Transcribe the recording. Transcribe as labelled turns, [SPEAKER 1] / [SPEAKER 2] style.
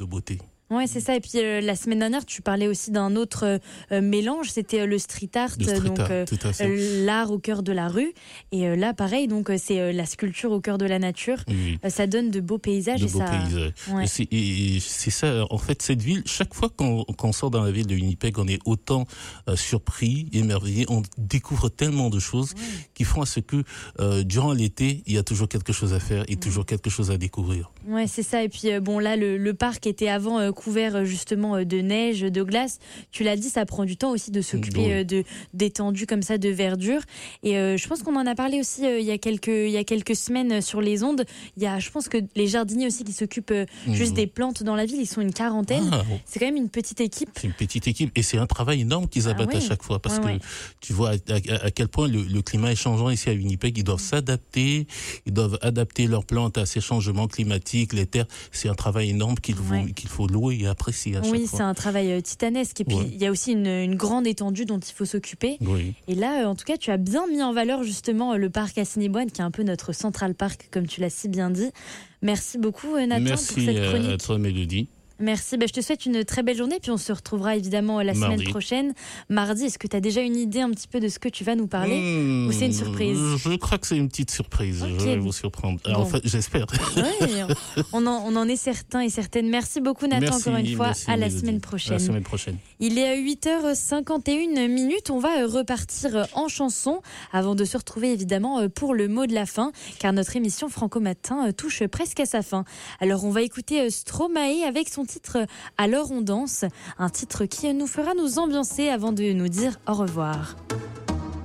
[SPEAKER 1] de beauté.
[SPEAKER 2] Ouais, c'est ça. Et puis la semaine dernière, tu parlais aussi d'un autre mélange. C'était le street art, donc
[SPEAKER 1] tout à fait.
[SPEAKER 2] l'art au cœur de la rue. Et là, pareil, donc c'est la sculpture au cœur de la nature.
[SPEAKER 1] Oui.
[SPEAKER 2] Ça donne de beaux paysages.
[SPEAKER 1] De beaux paysages.
[SPEAKER 2] Ouais.
[SPEAKER 1] Et c'est ça. En fait, cette ville, chaque fois qu'on sort dans la ville de Winnipeg, on est autant surpris, émerveillé. On découvre tellement de choses qui font à ce que durant l'été, il y a toujours quelque chose à faire et toujours quelque chose à découvrir.
[SPEAKER 2] Ouais, c'est ça. Et puis bon, là, le parc était avant couvert justement de neige, de glace. Tu l'as dit, ça prend du temps aussi de s'occuper d'étendues comme ça, de verdure. Et je pense qu'on en a parlé aussi il y a quelques semaines sur les ondes. Il y a, je pense que les jardiniers aussi qui s'occupent juste des plantes dans la ville, ils sont une quarantaine. C'est quand même une petite équipe.
[SPEAKER 1] C'est une petite équipe et c'est un travail énorme qu'ils abattent à chaque fois parce que tu vois à quel point le climat est changeant ici à Winnipeg. Ils doivent s'adapter, ils doivent adapter leurs plantes à ces changements climatiques, les terres. C'est un travail énorme qu'il faut louer et apprécier à chaque fois.
[SPEAKER 2] Oui, c'est un travail titanesque. Et puis, il y a aussi une grande étendue dont il faut s'occuper.
[SPEAKER 1] Oui.
[SPEAKER 2] Et là, en tout cas, tu as bien mis en valeur justement le parc Assiniboine, qui est un peu notre Central Park, comme tu l'as si bien dit. Merci beaucoup, Nathan, pour cette chronique.
[SPEAKER 1] Merci à toi, Mélodie.
[SPEAKER 2] Merci, je te souhaite une très belle journée, puis on se retrouvera évidemment la semaine prochaine. Mardi, est-ce que tu as déjà une idée un petit peu de ce que tu vas nous parler ou c'est une surprise?
[SPEAKER 1] Je crois que c'est une petite surprise, je vais vous surprendre. Alors, en fait, j'espère.
[SPEAKER 2] Oui, on en est certain et certaine. Merci beaucoup Nathan, encore une fois, à la semaine prochaine.
[SPEAKER 1] À la semaine prochaine.
[SPEAKER 2] Il est à 8h51, on va repartir en chanson avant de se retrouver évidemment pour le mot de la fin, car notre émission Franco Matin touche presque à sa fin. Alors on va écouter Stromae avec son titre « Alors on danse », un titre qui nous fera nous ambiancer avant de nous dire au revoir.